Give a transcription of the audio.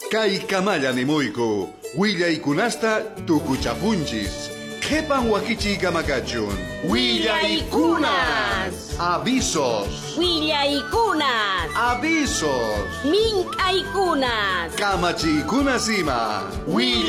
Kaikamaya nimuyku, willaykunasta tukuchapunchis. Qhipan wakichiy kamakachun. Willaykunas. Avisos. Willaykunas. Avisos. Mink'aykunas. Kamachiykunas ima.